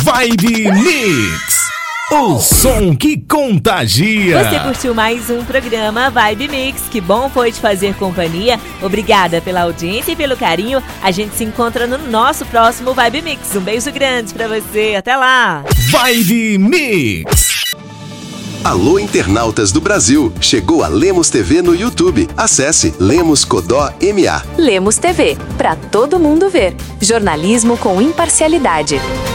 Vibe Mix, o som que contagia. Você curtiu mais um programa Vibe Mix? Que bom foi te fazer companhia. Obrigada pela audiência e pelo carinho. A gente se encontra no nosso próximo Vibe Mix. Um beijo grande pra você. Até lá. Vibe Mix. Alô, internautas do Brasil! Chegou a Lemos TV no YouTube. Acesse Lemos Codó MA. Lemos TV, pra todo mundo ver. Jornalismo com imparcialidade.